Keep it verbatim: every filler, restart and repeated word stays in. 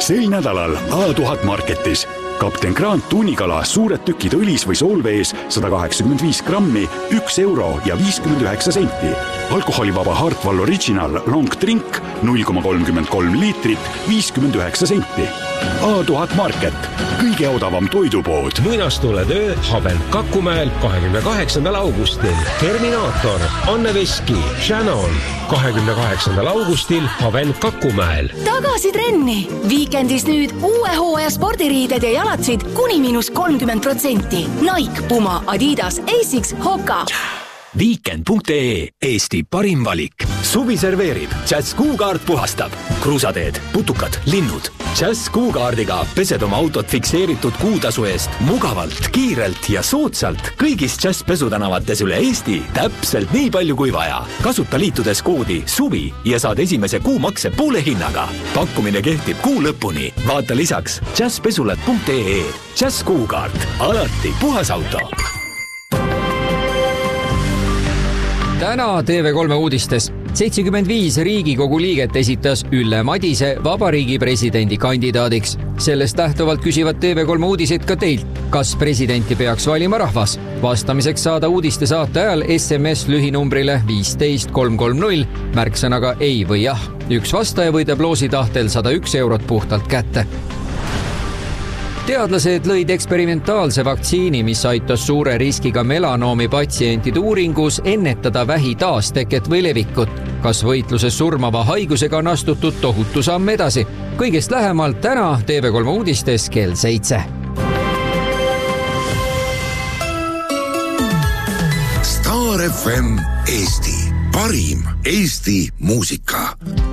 sel nädalal A tuhat Marketis. Kapten Grant tuunikala suured tükid õlis või soolvees sada kaheksakümmend viis grammi, üks euro ja viiskümmend üheksa senti. Alkoholivaba Hartwall Original Long Drink null koma kolmkümmend kolm liitrit, viiskümmend üheksa senti. A tuhat Market, kõige odavam toidupood. Muinastule töö Haben Kakumäel kahekümne kaheksandal augustil. Terminaator, Anne Veski, Shannon. kahekümne kaheksandal augustil Haben Kakumäel. Tagasi trenni! Viikendis nüüd uue hooaja spordiriided ja jalatsid kuni miinus kolmkümmend protsenti. Nike, Puma, Adidas, Asics, Hoka. Weekend punkt ee, Eesti parim valik. Suvi serveerib, Jazz Kuukaart puhastab. Kruusateed, putukad, linnud. Jazz Kuukaardiga pesed oma autot fikseeritud kuutasu eest mugavalt, kiirelt ja soodsalt kõigis Jazz pesutänavates üle Eesti täpselt nii palju kui vaja. Kasuta liitudes koodi SUVI ja saad esimese kuu makse poole hinnaga. Pakkumine kehtib kuu lõpuni. Vaata lisaks jazz pesulat punkt ee. Jazz Kuukaart, alati puhas auto. Täna T V kolme uudistes. seitsekümmend viis Riigikogu liiget esitas Ülle Madise vabariigi presidendi kandidaadiks. Sellest lähtuvalt küsivad T V kolme uudised ka teilt. Kas presidenti peaks valima rahvas? Vastamiseks saada uudiste saate ajal S M S lühinumbrile viisteist kolm kolm null märksõnaga ei või jah. Üks vastaja võidab loosi tahtel sada üks eurot puhtalt kätte. Teadlased lõid eksperimentaalse vaktsiini, mis aitas suure riskiga melanoomi patsientide uuringus ennetada vähi taasteket või levikut. Kas võitluses surmava haigusega on astutud tohutu samm edasi? Kõigest lähemalt täna T V kolme uudistes kell seitse. Star F M Eesti. Parim Eesti muusika.